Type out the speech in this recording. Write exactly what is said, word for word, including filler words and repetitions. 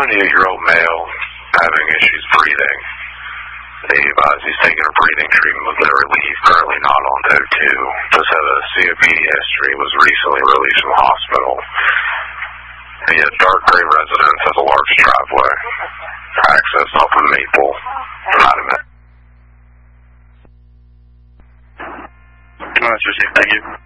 seventy-eight-year-old male having issues breathing. They advise he's taking a breathing treatment with no relief, currently not on O two. Does have a C O P D history, was recently released from the hospital. He had dark gray residence, has a large driveway. Access off of Maple. Not a minute. Thank you.